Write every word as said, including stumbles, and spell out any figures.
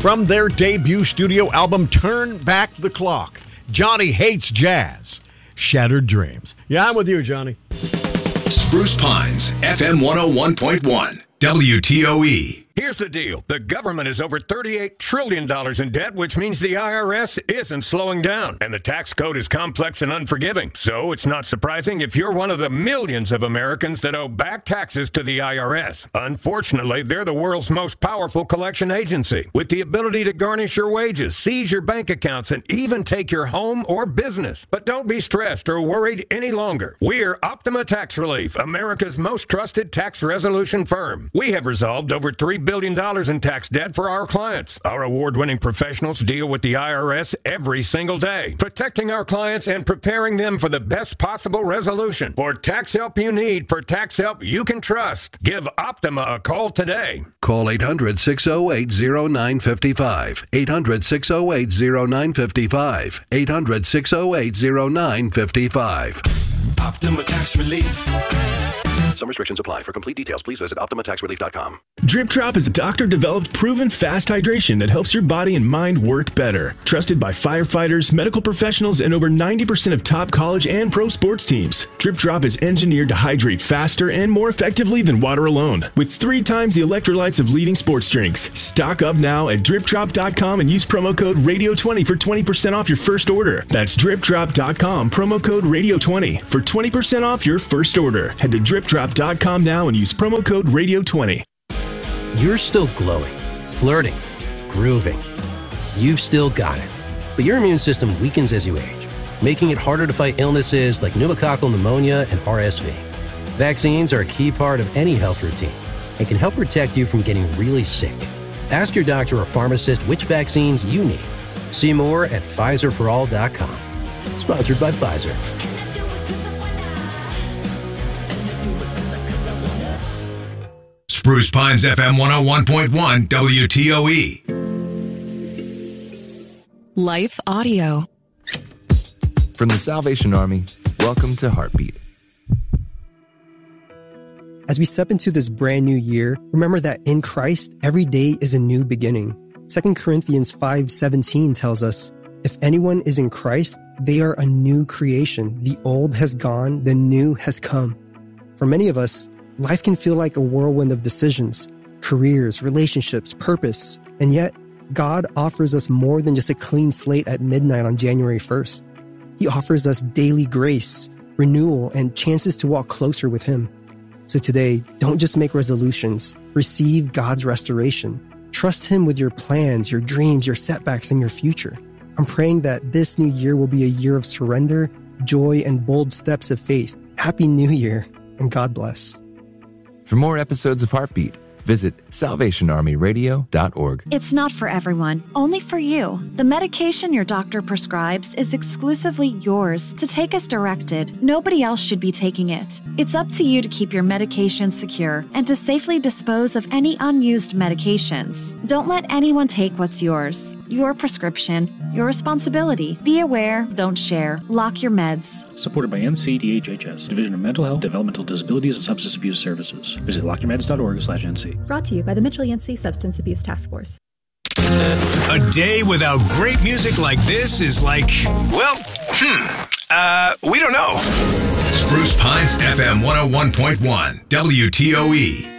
From their debut studio album, Turn Back the Clock, Johnny Hates Jazz, Shattered Dreams. Yeah, I'm with you, Johnny. Spruce Pines, F M one oh one point one, W T O E. Here's the deal. The government is over thirty-eight trillion dollars in debt, which means the I R S isn't slowing down. And the tax code is complex and unforgiving. So it's not surprising if you're one of the millions of Americans that owe back taxes to the I R S. Unfortunately, they're the world's most powerful collection agency, with the ability to garnish your wages, seize your bank accounts, and even take your home or business. But don't be stressed or worried any longer. We're Optima Tax Relief, America's most trusted tax resolution firm. We have resolved over three billion dollars in tax debt for our clients. Our award-winning professionals deal with the I R S every single day, protecting our clients and preparing them for the best possible resolution. For tax help you need, for tax help you can trust, give Optima a call today. Call eight hundred, six oh eight, oh nine five five. eight hundred, six oh eight, oh nine five five. eight hundred, six oh eight, oh nine five five. Optima Tax Relief. Some restrictions apply. For complete details, please visit optima tax relief dot com. Drip Drop is a doctor-developed, proven fast hydration that helps your body and mind work better. Trusted by firefighters, medical professionals, and over ninety percent of top college and pro sports teams. Drip Drop is engineered to hydrate faster and more effectively than water alone, with three times the electrolytes of leading sports drinks. Stock up now at drip drop dot com and use promo code radio twenty for twenty percent off your first order. That's drip drop dot com, promo code radio twenty for twenty percent off your first order. Head to drip drop dot com now and use promo code radio twenty. You're still glowing, flirting, grooving. You've still got it. But your immune system weakens as you age, making it harder to fight illnesses like pneumococcal pneumonia and R S V. Vaccines are a key part of any health routine and can help protect you from getting really sick. Ask your doctor or pharmacist which vaccines you need. See more at Pfizer for all dot com. Sponsored by Pfizer. Spruce Pines, F M one oh one point one, W T O E. Life Audio. From the Salvation Army, welcome to Heartbeat. As we step into this brand new year, remember that in Christ, every day is a new beginning. Second Corinthians five seventeen tells us, if anyone is in Christ, they are a new creation. The old has gone, the new has come. For many of us, life can feel like a whirlwind of decisions, careers, relationships, purpose, and yet God offers us more than just a clean slate at midnight on January first. He offers us daily grace, renewal, and chances to walk closer with Him. So today, don't just make resolutions. Receive God's restoration. Trust Him with your plans, your dreams, your setbacks, and your future. I'm praying that this new year will be a year of surrender, joy, and bold steps of faith. Happy New Year, and God bless. For more episodes of Heartbeat, visit salvation army radio dot org. It's not for everyone, only for you. The medication your doctor prescribes is exclusively yours to take as directed. Nobody else should be taking it. It's up to you to keep your medication secure and to safely dispose of any unused medications. Don't let anyone take what's yours. Your prescription, your responsibility. Be aware, don't share. Lock your meds. Supported by N C D H H S, Division of Mental Health, Developmental Disabilities, and Substance Abuse Services. Visit lock your meds dot org slash N C. Brought to you by the Mitchell-Yancey Substance Abuse Task Force. A day without great music like this is like, well, hmm, uh, we don't know. Spruce Pines, F M one oh one point one, W T O E.